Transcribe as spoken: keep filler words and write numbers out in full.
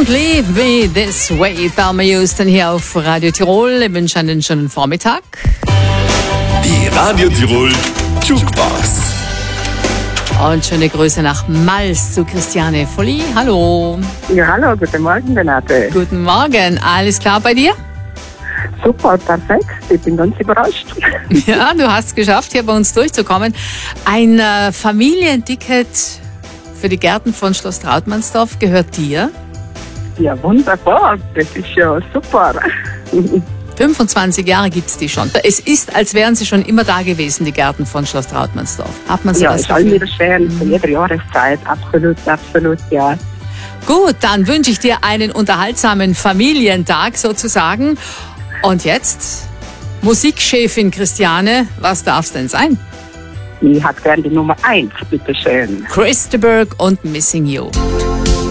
Don't leave me this way, Thelma Houston hier auf Radio Tirol. Ich wünsche einen schönen Vormittag. Die Radio Tirol Jukebox. Und schöne Grüße nach Mals zu Christiane Volli. Hallo. Ja, hallo, guten Morgen, Renate. Guten Morgen. Alles klar bei dir? Super, perfekt. Ich bin ganz überrascht. Ja, du hast es geschafft, hier bei uns durchzukommen. Ein äh, Familienticket für die Gärten von Schloss Trautmannsdorf gehört dir. Ja, wunderbar. Das ist ja super. fünfundzwanzig Jahre gibt es die schon. Es ist, als wären sie schon immer da gewesen, die Gärten von Schloss Trautmannsdorf. Hat man so Ja, das ist all Gefühl? wieder schön. Zu jeder Jahreszeit. Absolut, absolut, ja. Gut, dann wünsche ich dir einen unterhaltsamen Familientag sozusagen. Und jetzt, Musikchefin Christiane, was darf es denn sein? Ich hätte gern die Nummer eins, bitteschön. Chris de Burgh und Missing You.